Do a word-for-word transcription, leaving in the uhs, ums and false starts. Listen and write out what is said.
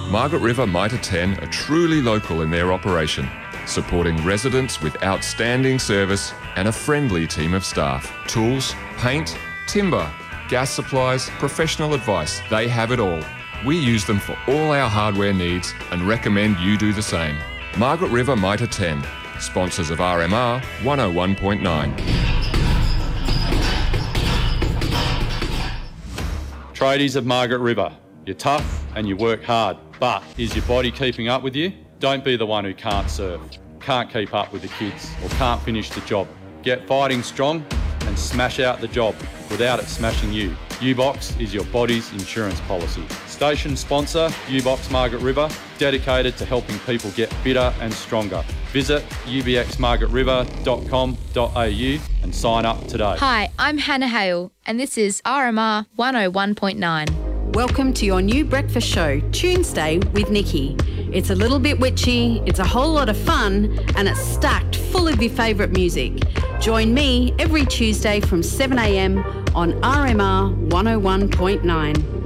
Margaret River Mitre ten are truly local in their operation, supporting residents with outstanding service and a friendly team of staff. Tools, paint, timber, gas supplies, professional advice, they have it all. We use them for all our hardware needs and recommend you do the same. Margaret River Mitre ten, sponsors of R M R one oh one point nine. Tradies of Margaret River, you're tough and you work hard, but is your body keeping up with you? Don't be the one who can't serve, can't keep up with the kids, or can't finish the job. Get fighting strong and smash out the job without it smashing you. U-Box is your body's insurance policy. Station sponsor, U-Box Margaret River, dedicated to helping people get fitter and stronger. Visit u b x margaret river dot com dot a u and sign up today. Hi, I'm Hannah Hale, and this is R M R one oh one point nine. Welcome to your new breakfast show, Tuesday with Nikki. It's a little bit witchy, it's a whole lot of fun, and it's stacked full of your favourite music. Join me every Tuesday from seven a m on R M R one oh one point nine.